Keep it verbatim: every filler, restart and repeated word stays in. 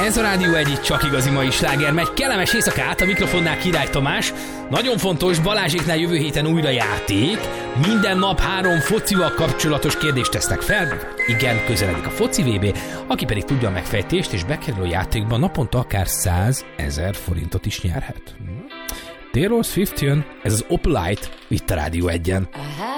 Ez a Rádió egy csak igazi mai sláger megy. Kellemes éjszakát, a mikrofonnál Király Tamás. Nagyon fontos, Balázséknál jövő héten újra játék. Minden nap három focival kapcsolatos kérdést tesznek fel. Igen, közeledik a foci vé bé. Aki pedig tudja a megfejtést és bekerül a játékba, naponta akár százezer forintot is nyerhet. Taylor Swift jön, ez az Opalite, itt a Rádió egyen.